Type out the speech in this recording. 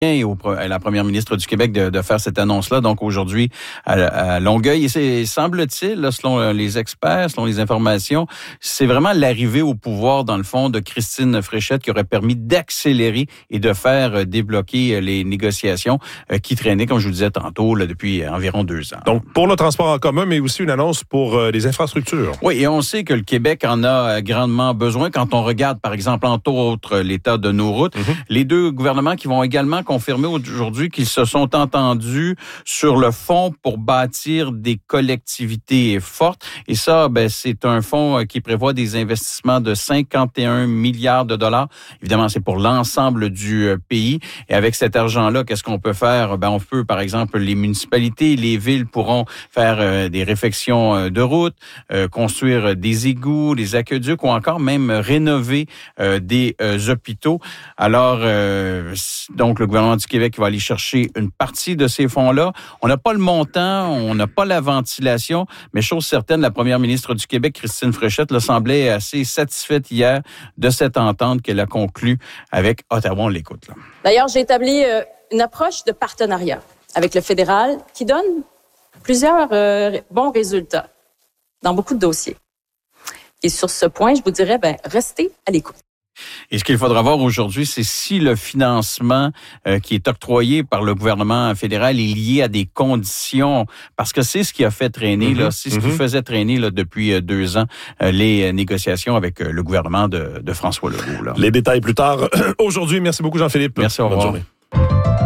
et à la première ministre du Québec de faire cette annonce-là. Donc aujourd'hui, à Longueuil, et c'est, semble-t-il, là, selon les experts, selon les informations, c'est vraiment l'arrivée au pouvoir, dans le fond, de Christine Fréchette qui aurait permis d'accélérer et de faire débloquer les négociations qui traînaient, comme je vous disais tantôt, là, depuis environ 2 ans. Donc, pour le transport en commun, mais aussi une annonce pour les infrastructures. Oui, et on sait que le Québec en a grandement besoin. Quand on regarde, par exemple, entre autres, l'état de nos routes, les deux gouvernements qui vont également confirmer aujourd'hui qu'ils se sont entendus sur le fonds pour bâtir des collectivités fortes. Et ça, c'est un fonds qui prévoit des investissements de 51 milliards de dollars. Évidemment, c'est pour l'ensemble du pays. Et avec cet argent-là, qu'est-ce qu'on peut faire? On peut, par exemple, les municipalités, les villes pourront faire des réfections de routes, construire des égouts, des aqueducs ou encore même rénover des hôpitaux. Alors, donc, le gouvernement du Québec va aller chercher une partie de ces fonds-là. On n'a pas le montant, on n'a pas la ventilation, mais chose certaine, la première ministre du Québec, Christine Fréchette, semblait assez satisfaite hier de cette entente qu'elle a conclue avec Ottawa. On l'écoute, là. D'ailleurs, j'ai établi une approche de partenariat avec le fédéral qui donne plusieurs bons résultats dans beaucoup de dossiers. Et sur ce point, je vous dirais, restez à l'écoute. Et ce qu'il faudra voir aujourd'hui, c'est si le financement qui est octroyé par le gouvernement fédéral est lié à des conditions, parce que c'est ce qui a fait traîner, c'est ce qui faisait traîner là, depuis 2 ans les négociations avec le gouvernement de François Legault. Là. Les détails plus tard. Aujourd'hui, merci beaucoup Jean-Philippe. Merci, au revoir. Bonne journée.